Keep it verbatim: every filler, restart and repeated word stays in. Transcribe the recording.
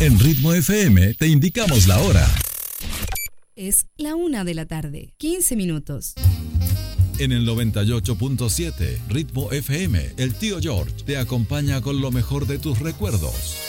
En Ritmo F M te indicamos la hora. Es la una de la tarde, quince minutos. En el noventa y ocho punto siete, Ritmo F M, el tío George te acompaña con lo mejor de tus recuerdos.